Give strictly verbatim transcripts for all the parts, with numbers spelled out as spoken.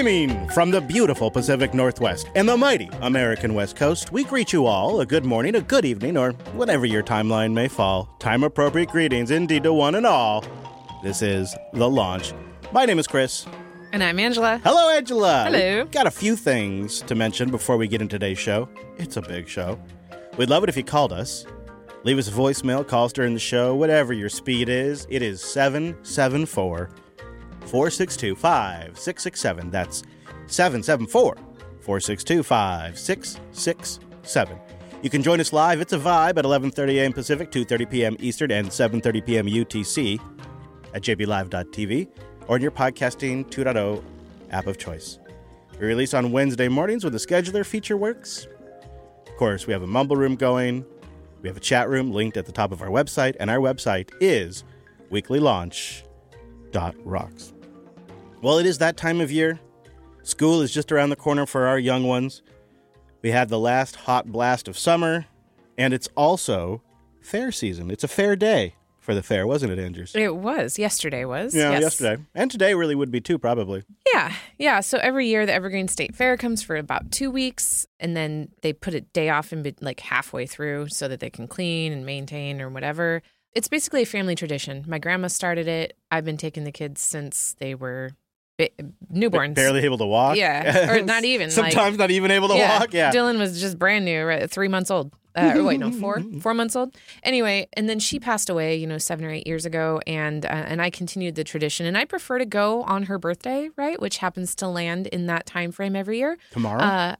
Streaming from the beautiful Pacific Northwest and the mighty American West Coast, we greet you all a good morning, a good evening, or whatever your timeline may fall. Time-appropriate greetings indeed to one and all. This is The Launch. My name is Chris. And I'm Angela. Hello, Angela. Hello. We've got a few things to mention before we get into today's show. It's a big show. We'd love it if you called us. Leave us a voicemail, call us during the show, whatever your speed is. It is seven seven four, four six two, five six six seven. That's seven seven four, four six two, five six six seven. You can join us live. It's a vibe at eleven thirty a.m. Pacific, two thirty p.m. Eastern, and seven thirty p.m. U T C at j b live dot t v or in your podcasting two point oh app of choice. We release on Wednesday mornings when the scheduler feature works. Of course, we have a mumble room going. We have a chat room linked at the top of our website, and our website is weekly launch dot rocks. Well, it is that time of year. School is just around the corner for our young ones. We had the last hot blast of summer, and it's also fair season. It's a fair day for the fair, wasn't it, Andrews? It was. Yesterday was. Yeah, yes. yesterday. And today really would be too, probably. Yeah. Yeah. So every year the Evergreen State Fair comes for about two weeks, and then they put a day off in like halfway through so that they can clean and maintain or whatever. It's basically a family tradition. My grandma started it. I've been taking the kids since they were ba- newborns. Barely able to walk? Yeah. Or not even. Sometimes like, not even able to yeah, walk? Yeah. Dylan was just brand new, right? Three months old. Uh, or wait, no, four, four months old. Anyway, and then she passed away, you know, seven or eight years ago, and uh, and I continued the tradition. And I prefer to go on her birthday, right, which happens to land in that time frame every year. Tomorrow? Uh,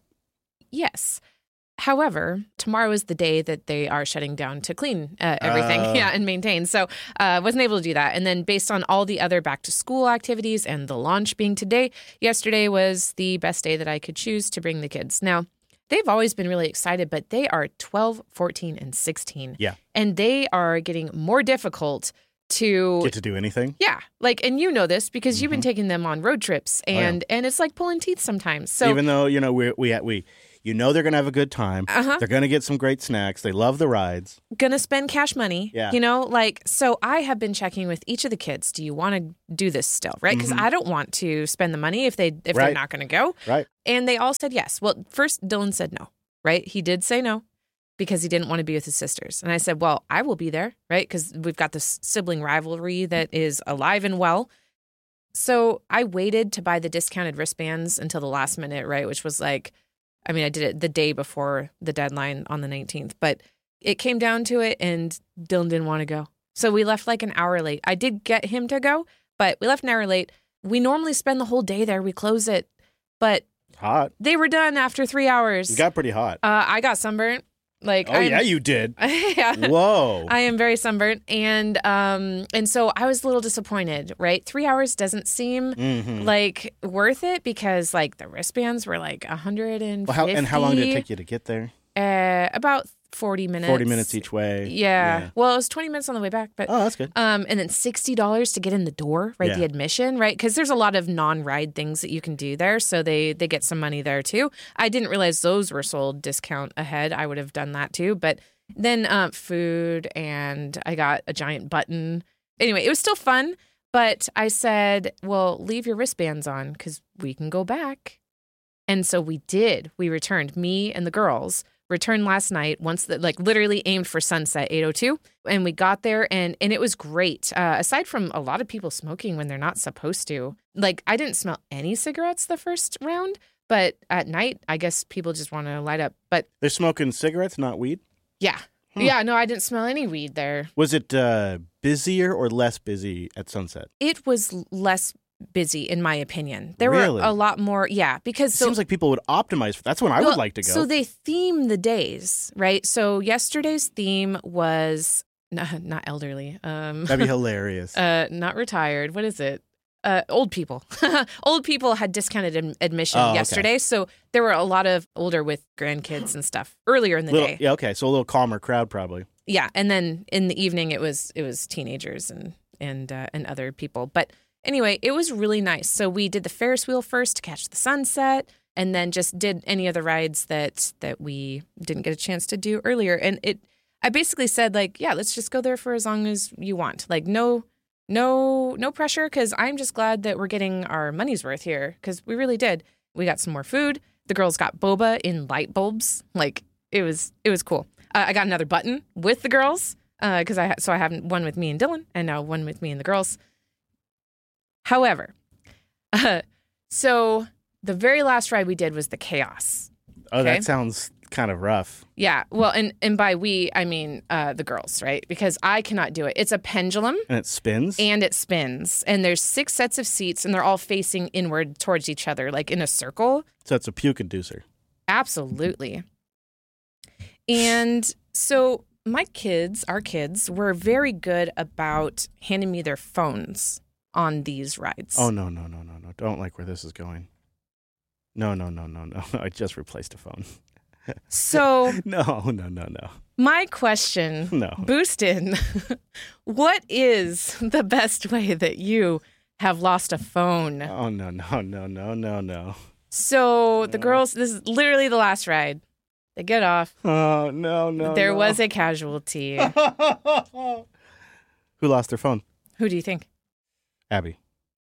yes. However, tomorrow is the day that they are shutting down to clean uh, everything, Uh. yeah, and maintain. So I uh, wasn't able to do that. And then based on all the other back-to-school activities and the launch being today, yesterday was the best day that I could choose to bring the kids. Now, they've always been really excited, but they are twelve, fourteen, and sixteen. Yeah. And they are getting more difficult to Get to do anything? Yeah. Like, and you know this because Mm-hmm. you've been taking them on road trips, and, and it's like pulling teeth sometimes. So Even though, you know, we, we, we you know they're going to have a good time. Uh-huh. They're going to get some great snacks. They love the rides. gonna spend cash money, Yeah. you know, like, so I have been checking with each of the kids. Do you want to do this still? Right. Because I don't want to spend the money if they, if Mm-hmm. Right. they're not going to go. Right. And they all said yes. Well, first Dylan said no, right? He did say no because he didn't want to be with his sisters. And I said, well, I will be there, right? Because we've got this sibling rivalry that is alive and well. So I waited to buy the discounted wristbands until the last minute, right? Which was like, I mean, I did it the day before the deadline on the nineteenth, but it came down to it and Dylan didn't want to go. So we left like an hour late. I did get him to go, but we left an hour late. We normally spend the whole day there. We close it, but Hot. they were done after three hours. You got pretty hot. Uh, I got sunburnt. Like, oh, I'm, yeah, you did. yeah. Whoa. I am very sunburnt, and um, and so I was a little disappointed. Right, three hours doesn't seem Mhm. like worth it because like the wristbands were like a hundred and Well, how, and how long did it take you to get there? Uh, about forty minutes. forty minutes each way. Yeah. Well, it was twenty minutes on the way back, but Oh, that's good. um, and then sixty dollars to get in the door, right? Yeah. The admission, right? Because there's a lot of non-ride things that you can do there, so they they get some money there too. I didn't realize those were sold discount ahead. I would have done that too, but then uh, food, and I got a giant button. Anyway, it was still fun, but I said, "Well, leave your wristbands on because we can go back." And so we did. We returned. Me and the girls returned last night once that like literally aimed for sunset eight oh two, and we got there and and it was great. Uh, aside from a lot of people smoking when they're not supposed to, like I didn't smell any cigarettes the first round, but at night I guess people just want to light up. But They're smoking cigarettes, not weed? yeah, Hmm. yeah, no, I didn't smell any weed there. Was it uh, busier or less busy at sunset? It was less busy, in my opinion. There Really? were a lot more, yeah, because It so seems like people would optimize for That's when I Well, would like to go. So they theme the days, right? So yesterday's theme was not, not elderly, um, That'd be hilarious. uh, not retired. What is it? Uh, old people. Old people had discounted ad- admission Oh, okay. yesterday, so there were a lot of older with grandkids and stuff earlier in the Little- day. yeah, okay. So a little calmer crowd, probably. Yeah, and then in the evening it was it was teenagers and and uh, and other people. But anyway, it was really nice. So we did the Ferris wheel first to catch the sunset, and then just did any of the rides that that we didn't get a chance to do earlier. And it, I basically said like, yeah, let's just go there for as long as you want. Like no No, no pressure, because I'm just glad that we're getting our money's worth here, because we really did. We got some more food. The girls got boba in light bulbs. Like, it was it was cool. Uh, I got another button with the girls, because uh, I ha- so I have one with me and Dylan, and now one with me and the girls. However, uh, so the very last ride we did was the Chaos. Oh, okay? That sounds kind of rough. Yeah. Well, and, and by we, I mean uh, the girls, right? Because I cannot do it. It's a pendulum. And it spins? And it spins. And there's six sets of seats, and they're all facing inward towards each other, like in a circle. So it's a puke inducer. Absolutely. And so my kids, our kids, were very good about handing me their phones on these rides. Oh, no, no, no, no, no. Don't like where this is going. No, no, no, no, no. I just replaced a phone. So no, no, no, no. My question, no. Boostin, what is the best way that you have lost a phone? Oh, no, no, no, no, no, no. So the girls, this is literally the last ride. They get off. Oh, no, no, There no. was a casualty. Who lost their phone? Who do you think? Abby.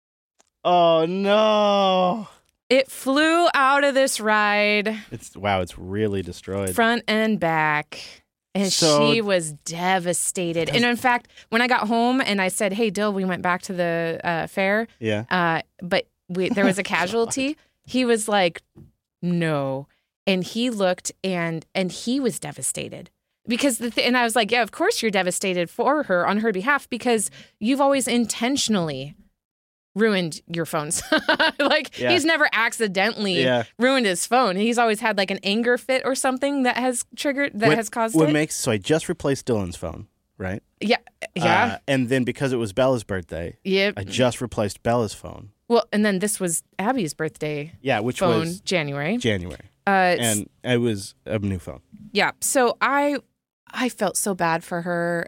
Oh, no. It flew out of this ride. It's wow, it's really destroyed. Front and back. And So- she was devastated. And in fact, when I got home and I said, hey, Dill, we went back to the uh, fair, Yeah. uh, but we, there was a casualty. He was like, no. And he looked and and he was devastated. Because the th- and I was like, yeah, of course you're devastated for her on her behalf, because you've always intentionally ruined your phones. Like Yeah. he's never accidentally Yeah. ruined his phone. He's always had like an anger fit or something that has triggered that what, has caused what it. makes so I just replaced Dylan's phone, right? yeah, yeah, Uh, and then because it was Bella's birthday, yeah. I just replaced Bella's phone. Well, and then this was Abby's birthday Yeah, which phone, was January. January, Uh, s- and it was a new phone. yeah. So I, I felt so bad for her.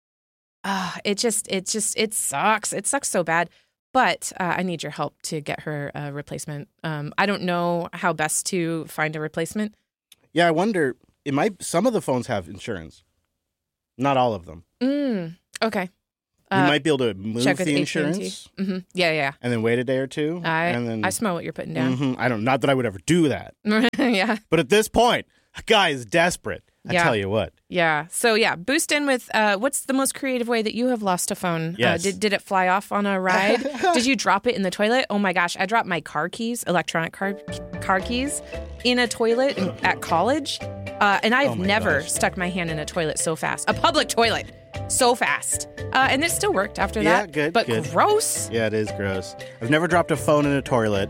Uh, it just, it just, it sucks. It sucks so bad. But uh, I need your help to get her a replacement. Um, I don't know how best to find a replacement. Yeah, I wonder. It might. Some of the phones have insurance, not all of them. Mm, okay. You Uh, might be able to move check with the A T and T. insurance Mm-hmm. Yeah, yeah. and then wait a day or two. I, and then I smell what you're putting down. Mhm. I don't. Not that I would ever do that, Yeah. but at this point, a guy is desperate. I Yeah. tell you what. Yeah. So yeah, boost in with uh, what's the most creative way that you have lost a phone? Yes. Uh, did did it fly off on a ride? Did you drop it in the toilet? Oh my gosh, I dropped my car keys, electronic car car keys, in a toilet in- at college, uh, and I've Oh my never gosh. stuck my hand in a toilet so fast, a public toilet, so fast, uh, and it still worked after Yeah, that. good, But good. gross. Yeah, it is gross. I've never dropped a phone in a toilet.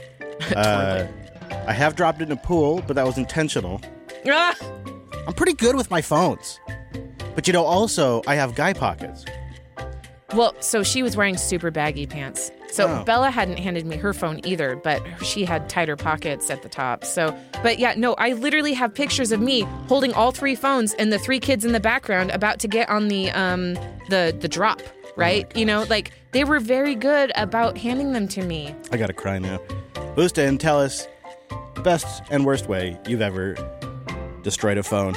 Uh, I have dropped it in a pool, but that was intentional. Ah! I'm pretty good with my phones. But you know, also, I have guy pockets. Well, so she was wearing super baggy pants. So Oh. Bella hadn't handed me her phone either, but she had tighter pockets at the top. So, but yeah, no, I literally have pictures of me holding all three phones and the three kids in the background about to get on the um the the drop, right? You know, like they were very good about handing them to me. I gotta cry now. Boost in, tell us the best and worst way you've ever destroyed a phone.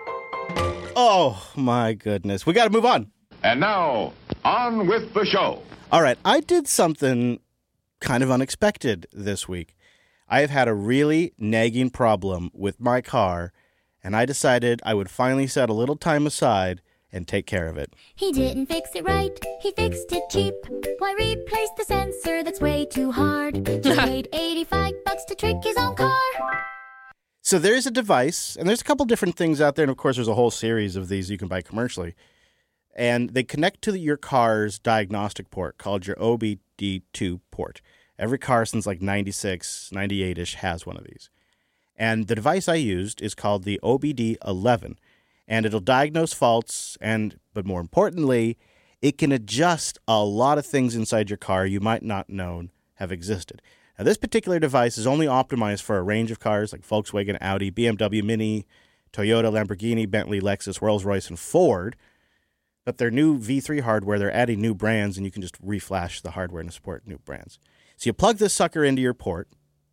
Oh, my goodness. We gotta move on. And now, on with the show. All right, I did something kind of unexpected this week. I have had a really nagging problem with my car, and I decided I would finally set a little time aside and take care of it. He didn't fix it right, he fixed it cheap. Why replace the sensor that's way too hard? He paid eighty-five bucks to trick his own car. So there's a device, and there's a couple different things out there, and of course there's a whole series of these you can buy commercially. And they connect to your car's diagnostic port called your O B D two port. Every car since like ninety-six, ninety-eight-ish has one of these. And the device I used is called the O B D eleven. And it'll diagnose faults, and but more importantly, it can adjust a lot of things inside your car you might not known have existed. Now, this particular device is only optimized for a range of cars like Volkswagen, Audi, B M W Mini, Toyota, Lamborghini, Bentley, Lexus, Rolls-Royce, and Ford. But their new V three hardware, they're adding new brands, and you can just reflash the hardware to support new brands. So you plug this sucker into your port,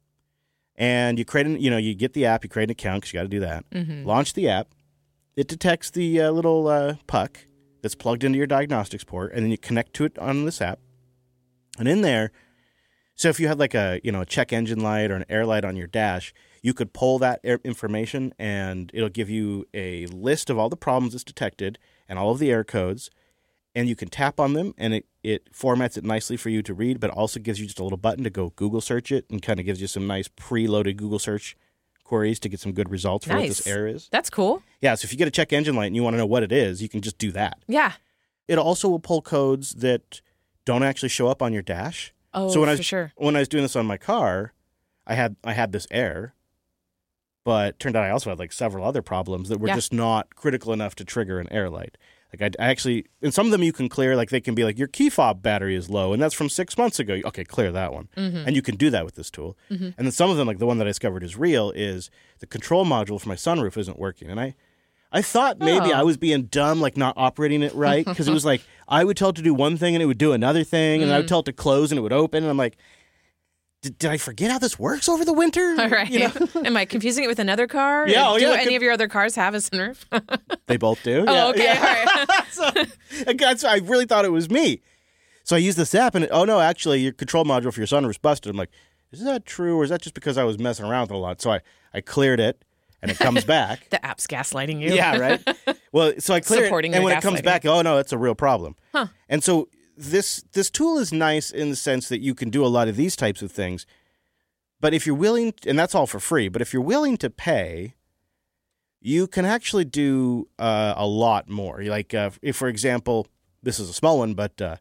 and you create, an, you know, you get the app, you create an account because you got to do that. Mm-hmm. Launch the app. It detects the uh, little uh, puck that's plugged into your diagnostics port, and then you connect to it on this app. And in there, so if you had like a, you know, a check engine light or an air light on your dash, you could pull that air information and it'll give you a list of all the problems it's detected and all of the error codes. And you can tap on them and it, it formats it nicely for you to read, but also gives you just a little button to go Google search it and kind of gives you some nice preloaded Google search queries to get some good results for Nice. what this error is. That's cool. Yeah, so if you get a check engine light and you want to know what it is, you can just do that. Yeah. It also will pull codes that don't actually show up on your dash. Oh, so when I was, for sure. when I was doing this on my car, I had I had this error, but it turned out I also had like several other problems that were Yeah. just not critical enough to trigger an error light. Like I, I actually, and some of them you can clear, like they can be like, your key fob battery is low, and that's from six months ago. Okay, clear that one. Mm-hmm. And you can do that with this tool. Mm-hmm. And then some of them, like the one that I discovered is real, is the control module for my sunroof isn't working. And I, I thought maybe Oh. I was being dumb, like not operating it right, because it was like, I would tell it to do one thing and it would do another thing, and Mm. I would tell it to close and it would open, and I'm like, did, did I forget how this works over the winter? All right. You know? Am I confusing it with another car? Yeah, oh, Do yeah, it any could- of your other cars have a sunroof? They both do. Oh, Yeah, okay. yeah. All right. so, again, so I really thought it was me. So I used this app, and it, oh no, actually, your control module for your sunroof's busted. I'm like, is that true, or is that just because I was messing around with it a lot? So I, I cleared it, and it comes back. The app's gaslighting you. Yeah, right. Well, so I clear Supporting it, and your when it comes gaslighting. back, oh no, it's a real problem. Huh. And so this this tool is nice in the sense that you can do a lot of these types of things. But if you're willing, and that's all for free, but if you're willing to pay, you can actually do uh, a lot more. Like, uh, if, for example, this is a small one, but uh,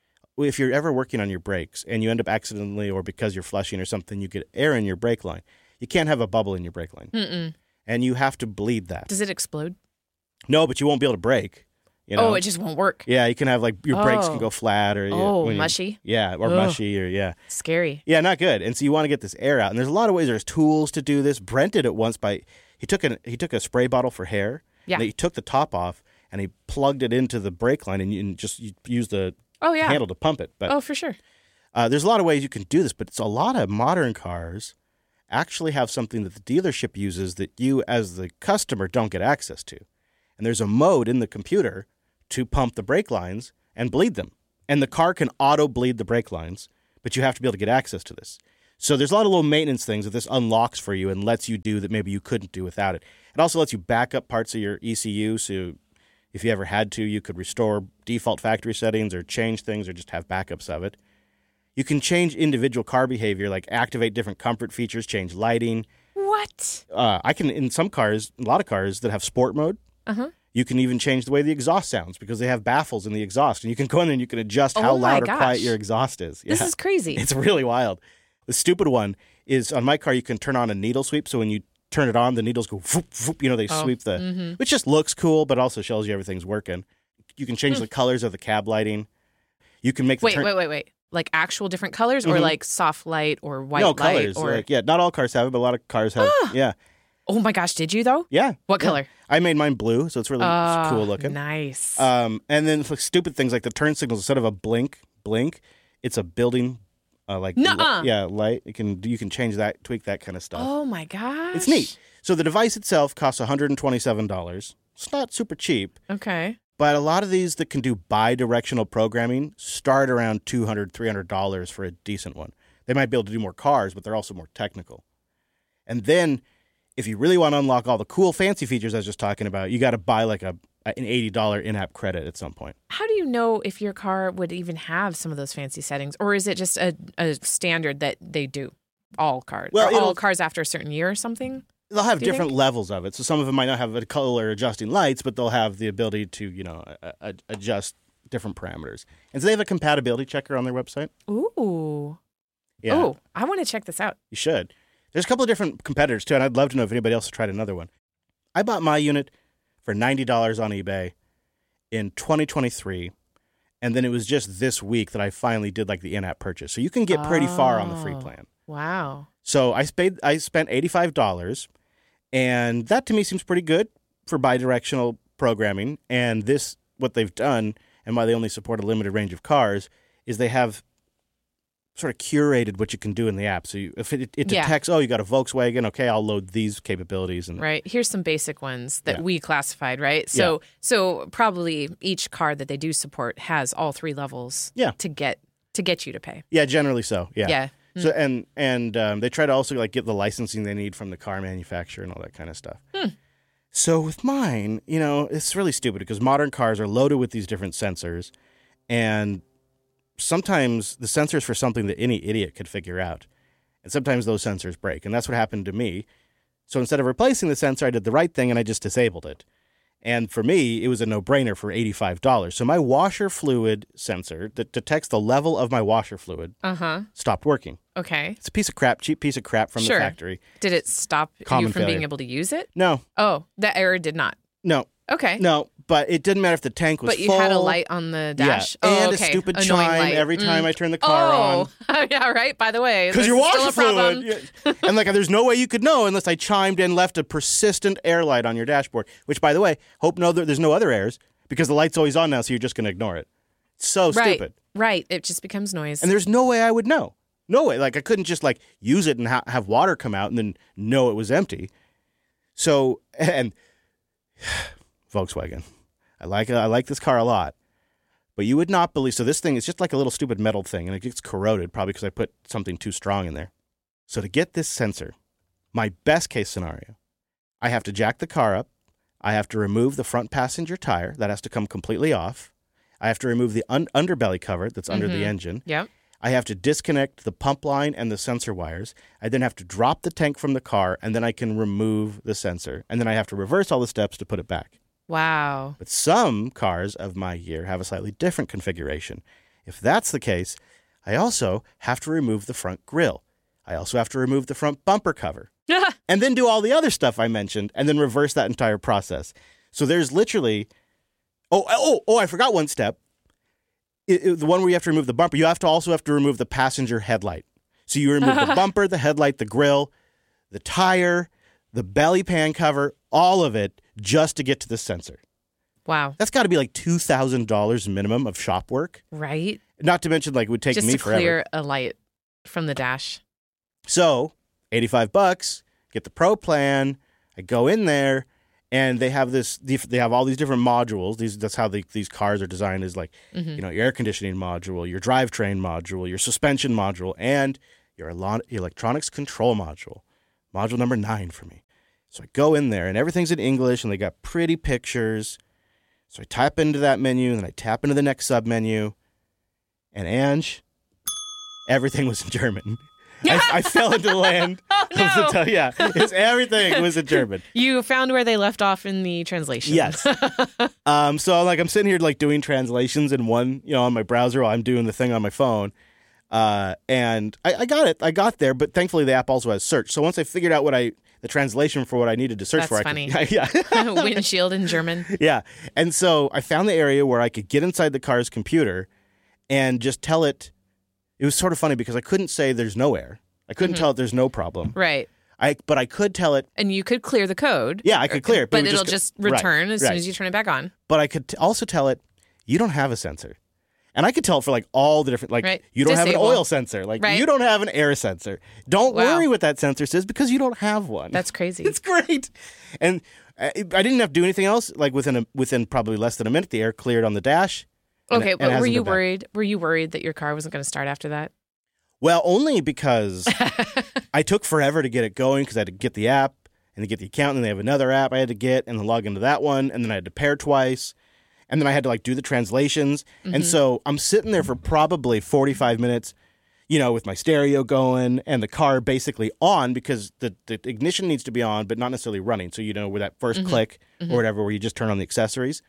if you're ever working on your brakes and you end up accidentally or because you're flushing or something, you get air in your brake line, you can't have a bubble in your brake line. Mm-mm. And you have to bleed that. Does it explode? No, but you won't be able to brake. You know? Oh, it just won't work. Yeah, you can have like your brakes Oh. can go flat or Oh, when you- mushy? yeah, or Ugh. mushy or yeah. Scary. Yeah, not good. And so you want to get this air out. And there's a lot of ways. There's tools to do this. Brent did it once by he took an he took a spray bottle for hair. Yeah. And he took the top off and he plugged it into the brake line and you and just you use the Oh, yeah. handle to pump it. But Oh, for sure. uh, there's a lot of ways you can do this. But it's a lot of modern cars actually have something that the dealership uses that you as the customer don't get access to. And there's a mode in the computer to pump the brake lines and bleed them. And the car can auto-bleed the brake lines, but you have to be able to get access to this. So there's a lot of little maintenance things that this unlocks for you and lets you do that maybe you couldn't do without it. It also lets you back up parts of your E C U, so if you ever had to, you could restore default factory settings or change things or just have backups of it. You can change individual car behavior, like activate different comfort features, change lighting. What? Uh, I can, in some cars, a lot of cars that have sport mode, Uh-huh. you can even change the way the exhaust sounds because they have baffles in the exhaust. And you can go in there and you can adjust how Oh my loud or gosh. quiet your exhaust is. This Yeah. is crazy. It's really wild. The stupid one is on my car, you can turn on a needle sweep. So when you turn it on, the needles go whoop, whoop, you know, they Oh, sweep the, mhm. which just looks cool, but also shows you everything's working. You can change the colors of the cab lighting. You can make the Wait, turn- wait, wait, wait. Like actual different colors or Mhm. like soft light or white no light? colors. Or... Like, yeah, not all cars have it, but a lot of cars have. yeah, Oh my gosh, did you though? yeah. What yeah. color? I made mine blue, so it's really Oh, cool looking. Nice. Um, and then like, stupid things like the turn signals instead of a blink, blink, it's a building, uh, like Nuh-uh. li- yeah, light. You can you can change that, tweak that kind of stuff. oh my gosh. It's neat. So the device itself costs one hundred twenty-seven dollars. It's not super cheap, Okay. but a lot of these that can do bi-directional programming start around two hundred dollars, three hundred dollars for a decent one. They might be able to do more cars, but they're also more technical. And then if you really want to unlock all the cool fancy features I was just talking about, you got to buy like a an eighty dollars in-app credit at some point. How do you know if your car would even have some of those fancy settings? Or is it just a, a standard that they do? All cars. Well, Or all it'll- cars after a certain year or something? They'll have Do you different think? levels of it. So some of them might not have a color adjusting lights, but they'll have the ability to, you know, a, a, adjust different parameters. And so they have a compatibility checker on their website. Ooh. Yeah, Oh, I want to check this out. you should. There's a couple of different competitors too, and I'd love to know if anybody else has tried another one. I bought my unit for ninety dollars on eBay in twenty twenty-three, and then it was just this week that I finally did like the in-app purchase. So you can get pretty far on the free Oh. plan. Wow. So I paid, I spent eighty-five dollars, and that to me seems pretty good for bidirectional programming. And this, what they've done, and why they only support a limited range of cars, is they have sort of curated what you can do in the app. So you, if it, it Yeah. detects, oh, you got a Volkswagen, okay, I'll load these capabilities. And Right. Here's some basic ones that Yeah. we classified, right? So so probably each car that they do support has all three levels Yeah. to get to get you to pay. Yeah, generally so. Yeah. Yeah. So and and um, they try to also like get the licensing they need from the car manufacturer and all that kind of stuff. Hmm. So with mine, you know, it's really stupid because modern cars are loaded with these different sensors, and sometimes the sensors for something that any idiot could figure out, and sometimes those sensors break, and that's what happened to me. So instead of replacing the sensor, I did the right thing and I just disabled it. And for me, it was a no-brainer for eighty-five dollars. So my washer fluid sensor that detects the level of my washer fluid Uh-huh. stopped working. Okay. It's a piece of crap, cheap piece of crap from Sure. the factory. Did it stop Common you from being failure. able to use it? No, Oh, the error did not. no, Okay. no. But it didn't matter if the tank was But you full. had a light on the dash. Yeah. Oh, and okay. a stupid Annoying chime light. every time Mm. I turn the car on. Oh, yeah, right. By the way, Because there's your washer still a problem. fluid. Yeah. And like, there's no way you could know unless I chimed in, left a persistent air light on your dashboard. Which, by the way, hope no, there's no other errors because the light's always on now, so you're just going to ignore it. It's so Right. stupid. Right. It just becomes noise. And there's no way I would know. No way. Like I couldn't just like use it and ha- have water come out and then know it was empty. So and Volkswagen, I like I like this car a lot, but you would not believe. So this thing is just like a little stupid metal thing, and it gets corroded probably because I put something too strong in there. So to get this sensor, my best case scenario, I have to jack the car up. I have to remove the front passenger tire. That has to come completely off. I have to remove the un- underbelly cover that's under the engine. Yep. I have to disconnect the pump line and the sensor wires. I then have to drop the tank from the car, and then I can remove the sensor. And then I have to reverse all the steps to put it back. Wow. But some cars of my year have a slightly different configuration. If that's the case, I also have to remove the front grille. I also have to remove the front bumper cover. And then do all the other stuff I mentioned, and then reverse that entire process. So there's literally... Oh, oh, oh, I forgot one step. It, it, the one where you have to remove the bumper, you have to also have to remove the passenger headlight. So you remove the bumper, the headlight, the grille, the tire, the belly pan cover, all of it just to get to the sensor. Wow. That's got to be like two thousand dollars minimum of shop work. Right. Not to mention, like, it would take Just me to forever. clear a light from the dash. So, eighty-five bucks, get the pro plan. I go in there, and they have this. They have all these different modules. These that's how the, these cars are designed. Is like, Mm-hmm. you know, your air conditioning module, your drivetrain module, your suspension module, and your elo- electronics control module. Module number nine for me. So I go in there, and everything's in English, and they got pretty pictures. So I type into that menu, and then I tap into the next sub menu, and Ange, everything was in German. I, I fell into the land. Oh, no. Of the, yeah, it's, everything was in German. You found where they left off in the translation. Yes. um. So like I'm sitting here like doing translations in one, you know, on my browser while I'm doing the thing on my phone. Uh, and I, I got it. I got there, but thankfully the app also has search. So once I figured out what I the translation for what I needed to search That's for, funny. I could, yeah, Windshield in German. yeah. And so I found the area where I could get inside the car's computer and just tell it. It was sort of funny because I couldn't say there's no air. I couldn't Mm-hmm. tell it there's no problem. Right. I but I could tell it. And you could clear the code. Yeah, I could clear it, but But it would it'll just just, go- right, return as soon right. as you turn it back on. But I could t- also tell it you don't have a sensor. And I could tell it for like all the different, like, Right. you don't have Disable. an oil sensor. Like, Right. you don't have an air sensor. Don't Wow. worry what that sensor says because you don't have one. That's crazy. It's great. And I, I didn't have to do anything else. Like, within a, within probably less than a minute, the air cleared on the dash. and Okay, it- and it but were hasn't you been back. worried? Were you worried that your car wasn't going to start after that? Well, only because I took forever to get it going because I had to get the app and to get the account, and then they have another app I had to get and then log into that one, and then I had to pair twice, and then I had to like do the translations. Mm-hmm. And so I'm sitting there for probably forty-five minutes, you know, with my stereo going and the car basically on because the, the ignition needs to be on, but not necessarily running. So, you know, with that 1st Mm-hmm. click or whatever where you just turn on the accessories.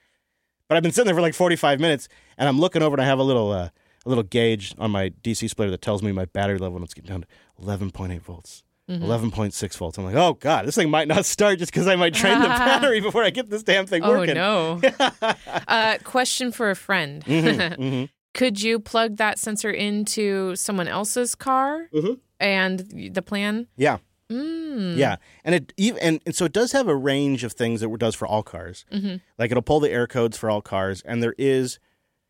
But I've been sitting there for like forty-five minutes, and I'm looking over and I have a little uh, a little gauge on my D C splitter that tells me my battery level, and it's getting down to eleven point eight volts, Mm-hmm. eleven point six volts. I'm like, oh, God, this thing might not start just because I might drain the battery before I get this damn thing Oh, working. no. uh, question for a friend. Mm-hmm. Could you plug that sensor into someone else's car Mhm. and the plan? Yeah. Mm. Yeah, and it even and, and so it does have a range of things that it does for all cars. Mm-hmm. Like it'll pull the air codes for all cars, and there is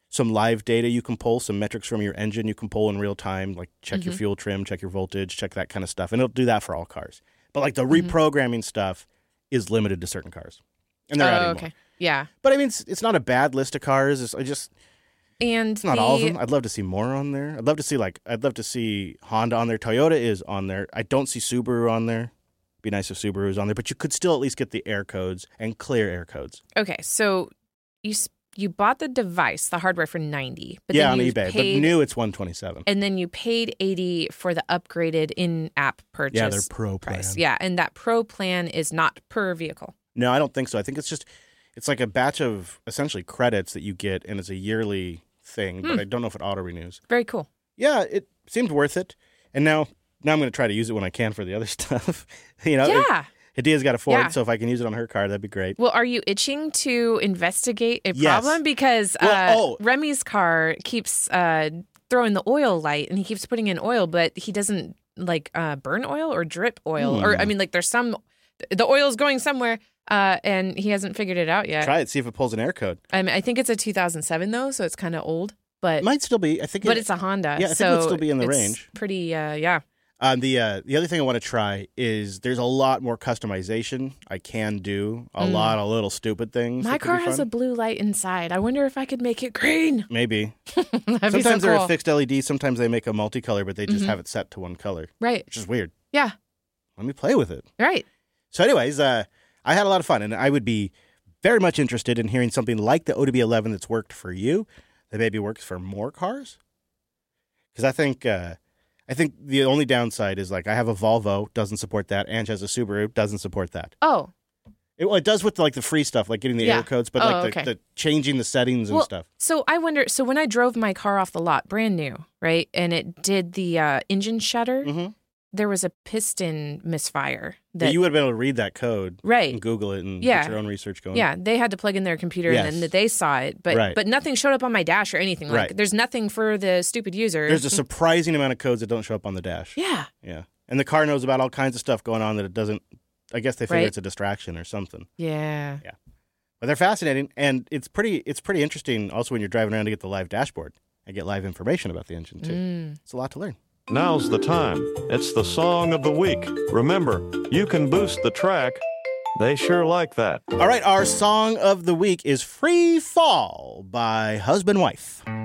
some live data you can pull, some metrics from your engine you can pull in real time, like check Mm-hmm. your fuel trim, check your voltage, check that kind of stuff. And it'll do that for all cars. But like the Mm-hmm. reprogramming stuff is limited to certain cars. And they're Oh, adding okay. more. Yeah. But I mean, it's, it's not a bad list of cars. It's I just... And It's not the, all of them. I'd love to see more on there. I'd love to see like I'd love to see Honda on there. Toyota is on there. I don't see Subaru on there. Be nice if Subaru was on there, but you could still at least get the air codes and clear air codes. Okay, so you s- you bought the device, the hardware for ninety, but yeah, on then you eBay. paid, But new, it's one twenty-seven. and then you paid eighty for the upgraded in-app purchase. Yeah, their pro price. plan. Yeah, and that pro plan is not per vehicle. No, I don't think so. I think it's just it's like a batch of essentially credits that you get, and it's a yearly thing. But I don't know if it auto renews. Very cool. Yeah, it seemed worth it. And now, now I'm going to try to use it when I can for the other stuff. you know, Yeah. Hadia's got a Ford, Yeah. so if I can use it on her car, that'd be great. Well, are you itching to investigate a Yes. problem? Because Well, uh, oh. Remy's car keeps uh, throwing the oil light, and he keeps putting in oil, but he doesn't like uh, burn oil or drip oil, Hmm. or I mean, like there's some the oil's going somewhere, uh, and he hasn't figured it out yet. Try it, see if it pulls an air code. I mean, I think it's a two thousand seven though, so it's kind of old, but It might still be. I think. but it, it's a Honda. Yeah, I think so it would still be in the it's range. Pretty, uh, yeah. Um, the uh, the other thing I want to try is there's a lot more customization I can do. A lot of little stupid things. My that could car be has fun. a blue light inside. I wonder if I could make it green. Maybe. That'd be so Sometimes they're cool. a fixed L E D. Sometimes they make a multicolor, but they just have it set to one color, Right. which is weird. Yeah. Let me play with it. Right. So, anyways, uh, I had a lot of fun, and I would be very much interested in hearing something like the O D B eleven that's worked for you, that maybe works for more cars. Because I think, uh, I think the only downside is like I have a Volvo, doesn't support that. Ange has a Subaru, doesn't support that. Oh. It, well, it does with like the free stuff, like getting the Yeah. air codes, but Oh, like the, okay. the changing the settings and Well, stuff. so I wonder. So when I drove my car off the lot, brand new, right, and it did the uh, engine shutter, Mhm. there was a piston misfire. That That you would have been able to read that code, Right. and Google it, and Yeah. get your own research going. yeah, they had to plug in their computer, Yes. and then they saw it, but Right. but nothing showed up on my dash or anything. Like Right. there's nothing for the stupid user. There's a surprising amount of codes that don't show up on the dash. yeah. Yeah. And the car knows about all kinds of stuff going on that it doesn't. I guess they figure Right. it's a distraction or something. Yeah. But they're fascinating, and it's pretty. It's pretty interesting. Also, when you're driving around to get the live dashboard and get live information about the engine too. Mm. It's a lot to learn. Now's the time. It's the song of the week. Remember, you can boost the track. They sure like that. All right, our song of the week is "Free Fall" by Husband Wife.